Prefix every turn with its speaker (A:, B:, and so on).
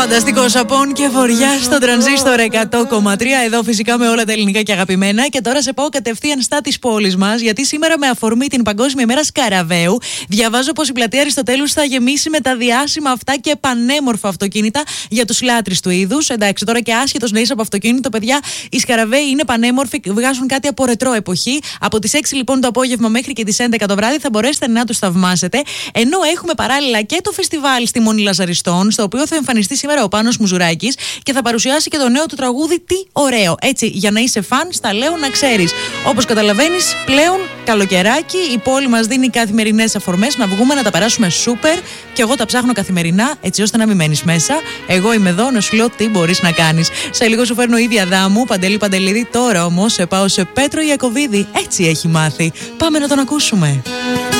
A: Φανταστικό Σαπών και Βοριά στο Τρανζίστορ 100,3. Εδώ φυσικά με όλα τα ελληνικά και αγαπημένα. Και τώρα σε πάω κατευθείαν στα της πόλης μας, γιατί σήμερα με αφορμή την Παγκόσμια Μέρα Σκαραβαίου, διαβάζω πως η πλατεία Αριστοτέλους θα γεμίσει με τα διάσημα αυτά και πανέμορφα αυτοκίνητα για τους λάτρεις του είδους. Εντάξει, τώρα και άσχετος να είσαι από αυτοκίνητο, παιδιά, οι Σκαραβαίοι είναι πανέμορφοι, βγάζουν κάτι από ρετρό εποχή. Από τις 6 λοιπόν το απόγευμα μέχρι και τις 11 το βράδυ θα μπορέσετε να τους θαυμάσετε. Ενώ έχουμε παράλληλα και το φεστιβάλ στη Μονή Λαζαριστών, στο οποίο θα εμφανιστεί σήμερα ο Πάνος Μουζουράκης και θα παρουσιάσει και το νέο του τραγούδι Τι ωραίο. Έτσι, για να είσαι φαν, στα λέω να ξέρεις. Όπως καταλαβαίνεις, πλέον καλοκαιράκι, η πόλη μας δίνει καθημερινές αφορμές να βγούμε, να τα περάσουμε σούπερ. Και εγώ τα ψάχνω καθημερινά, έτσι ώστε να μην μένεις μέσα. Εγώ είμαι εδώ να σου λέω τι μπορείς να κάνεις. Σε λίγο σου φέρνω ίδια Αδάμου, Παντελή Παντελίδη. Τώρα όμως σε πάω σε Πέτρο Ιακωβίδη. Έτσι έχει μάθει. Πάμε να τον ακούσουμε.